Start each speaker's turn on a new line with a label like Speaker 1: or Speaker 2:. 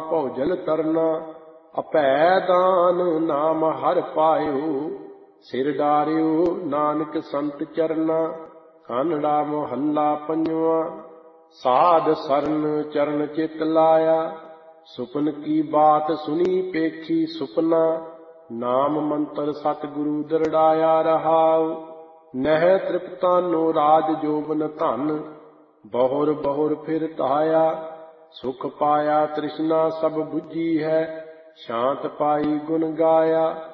Speaker 1: ਭੋਜਨ ਤਰਨਾ। ਅਭੈ ਦਾਨ ਨਾਮ ਹਰਿ ਪਾਇਓ, ਸਿਰ ਡਾਰਿਓ ਨਾਨਕ ਸੰਤ ਚਰਨਾ। ਕਾਨੜਾ ਮੁਹੱਲਾ ਪੰਜਵਾਂ। ਸਾਧ ਸਰਨ ਚਰਨ ਚਿਤ ਲਾਇਆ, ਸੁਪਨ ਕੀ ਬਾਤ ਸੁਣੀ ਪੇਖੀ ਸੁਪਨਾ। ਨਾਮ ਮੰਤਰ ਸਤਿਗੁਰੂ ਦਰੜਾਇਆ ਰਹਾਉ, ਨਹਿ ਤ੍ਰਿਪਤਾਨੋ ਰਾਜ ਜੋਬਨ ਧਨ। ਬਹੁਰ ਬਹੁਰ ਫਿਰ ਧਾਇਆ, ਸੁਖ ਪਾਇਆ ਤ੍ਰਿਸ਼ਨਾ ਸਭ ਬੁੱਝੀ ਹੈ। ਸ਼ਾਂਤ ਪਾਈ ਗੁਣ ਗਾਇਆ,